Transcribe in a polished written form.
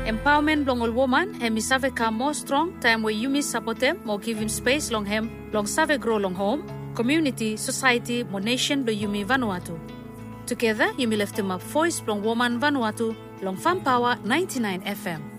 Empowerment long all woman hemi save ka more strong time where you miss support them more giving space long hem long save grow long home community society mo nation do yumi Vanuatu. Together yumi left him up voice long woman Vanuatu long Farm Power 99 FM.